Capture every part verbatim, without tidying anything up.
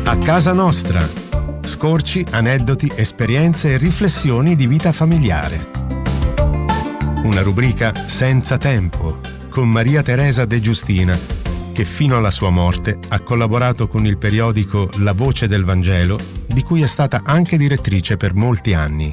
A casa nostra. Scorci, aneddoti, esperienze e riflessioni di vita familiare. Una rubrica senza tempo con Maria Teresa De Giustina, che fino alla sua morte ha collaborato con il periodico La Voce del Vangelo, di cui è stata anche direttrice per molti anni.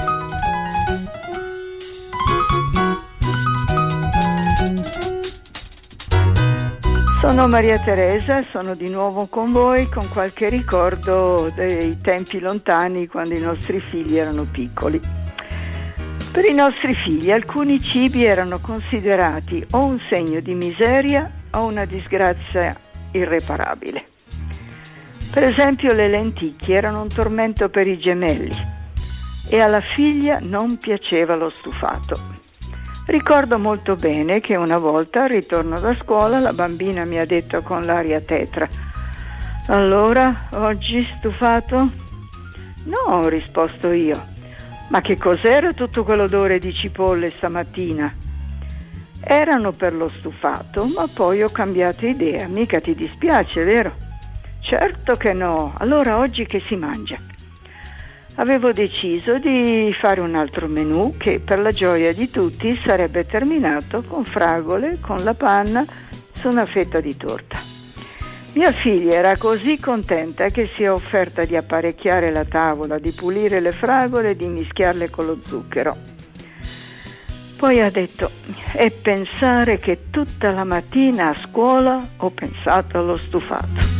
Sono Maria Teresa e sono di nuovo con voi con qualche ricordo dei tempi lontani quando i nostri figli erano piccoli. Per i nostri figli alcuni cibi erano considerati o un segno di miseria o una disgrazia irreparabile. Per esempio le lenticchie erano un tormento per i gemelli e alla figlia non piaceva lo stufato. Ricordo molto bene che una volta al ritorno da scuola la bambina mi ha detto con l'aria tetra: «Allora, oggi stufato?» «No», ho risposto io. «Ma che cos'era tutto quell'odore di cipolle stamattina?» «Erano per lo stufato, ma poi ho cambiato idea. Mica ti dispiace, vero?» «Certo che no. Allora oggi che si mangia?» Avevo deciso di fare un altro menù che per la gioia di tutti sarebbe terminato con fragole, con la panna su una fetta di torta. Mia figlia era così contenta che si è offerta di apparecchiare la tavola, di pulire le fragole e di mischiarle con lo zucchero. Poi ha detto: «E pensare che tutta la mattina a scuola ho pensato allo stufato».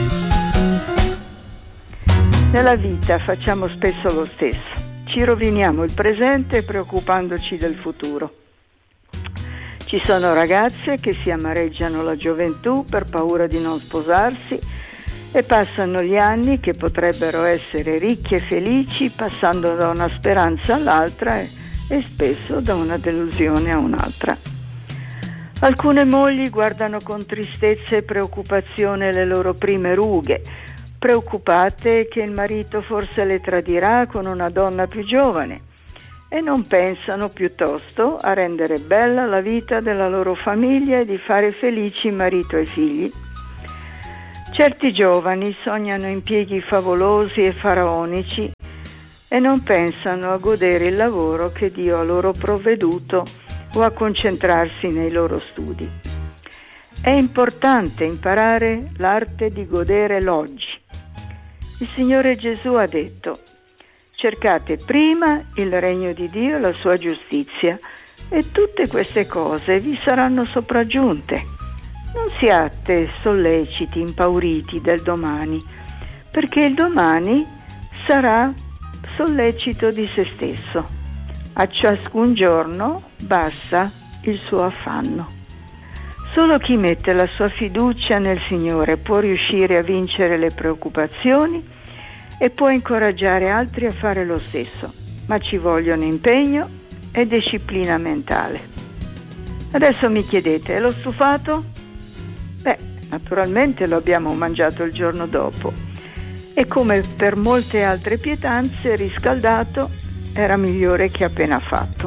Nella vita facciamo spesso lo stesso, ci roviniamo il presente preoccupandoci del futuro. Ci sono ragazze che si amareggiano la gioventù per paura di non sposarsi e passano gli anni che potrebbero essere ricchi e felici passando da una speranza all'altra e, e spesso da una delusione a un'altra. Alcune mogli guardano con tristezza e preoccupazione le loro prime rughe, preoccupate che il marito forse le tradirà con una donna più giovane e non pensano piuttosto a rendere bella la vita della loro famiglia e di fare felici marito e figli. Certi giovani sognano impieghi favolosi e faraonici e non pensano a godere il lavoro che Dio ha loro provveduto o a concentrarsi nei loro studi. È importante imparare l'arte di godere l'oggi. Il Signore Gesù ha detto: «Cercate prima il regno di Dio e la sua giustizia e tutte queste cose vi saranno sopraggiunte». Non siate solleciti, impauriti del domani, perché il domani sarà sollecito di se stesso. A ciascun giorno basta il suo affanno. Solo chi mette la sua fiducia nel Signore può riuscire a vincere le preoccupazioni e può incoraggiare altri a fare lo stesso, ma ci vogliono impegno e disciplina mentale. Adesso mi chiedete, è lo stufato? Beh, naturalmente lo abbiamo mangiato il giorno dopo e come per molte altre pietanze riscaldato era migliore che appena fatto.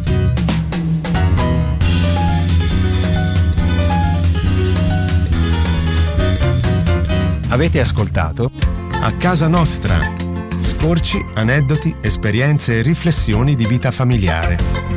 Avete ascoltato A casa nostra. Scorci, aneddoti, esperienze e riflessioni di vita familiare.